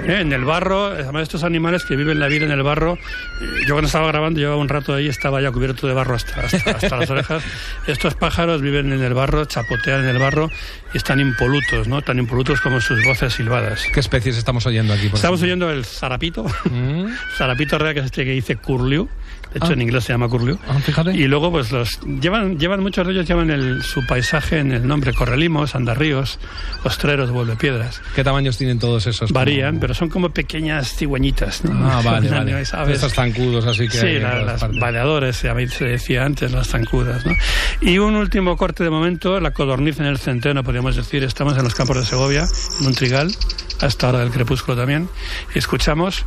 En el barro, además estos animales que viven la vida en el barro, yo cuando estaba grabando llevaba un rato ahí, estaba ya cubierto de barro hasta las orejas. Estos pájaros viven en el barro, chapotean en el barro y están impolutos, ¿no? Tan impolutos como sus voces silbadas. ¿Qué especies estamos oyendo aquí? Estamos oyendo el zarapito, zarapito real, que es este que dice curlew. De hecho, en inglés se llama curlew. Fíjate. Y luego, pues llevan muchos de ellos llevan su paisaje en el nombre: correlimos, andarríos, ostreros, vuelvepiedras. ¿Qué tamaños tienen todos esos? Varían, pero son como pequeñas cigüeñitas, ¿no? Vale. Esos zancudos, así que... Sí, las baleadores, se decía antes, las zancudas, ¿no? Y un último corte de momento, la codorniz en el centeno, podríamos decir. Estamos en los campos de Segovia, en un trigal, a esta hora del crepúsculo también, y escuchamos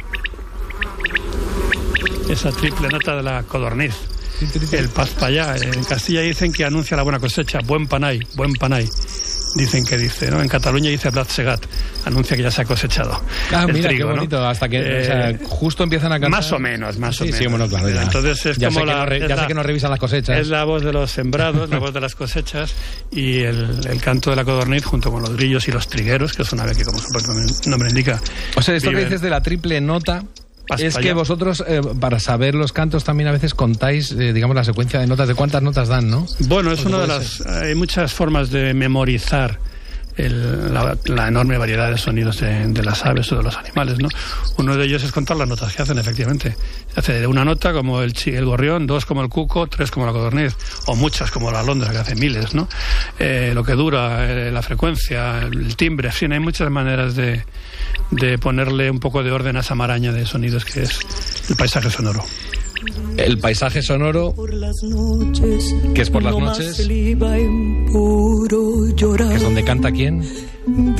esa triple nota de la codorniz, el paspallá. En Castilla dicen que anuncia la buena cosecha, buen panay. Dicen que dice, ¿no? En Cataluña dice blat segat, anuncia que ya se ha cosechado. Mira, trigo, qué bonito, ¿no? Hasta que justo empiezan a cantar. Más o menos. Sí, bueno, claro, ya. Entonces es ya como sé que no revisan las cosechas. Es la voz de los sembrados, la voz de las cosechas, y el canto de la codorniz junto con los grillos y los trigueros, que es una ave que, como su propio nombre indica... O sea, esto que dices de la triple nota... Es que vosotros, para saber los cantos, también a veces contáis, digamos, la secuencia de notas, de cuántas notas dan, ¿no? Bueno, es una de las... Hay muchas formas de memorizar la enorme variedad de sonidos de las aves o de los animales, ¿no? Uno de ellos es contar las notas que hacen, efectivamente. Se hace de una nota como el gorrión, 2 como el cuco, 3 como la codorniz, o muchas como la alondra, que hace miles, ¿no? Lo que dura, la frecuencia, el timbre, en fin, hay muchas maneras de ponerle un poco de orden a esa maraña de sonidos que es el paisaje sonoro. El paisaje sonoro, que es por las noches, que es donde canta ¿quién?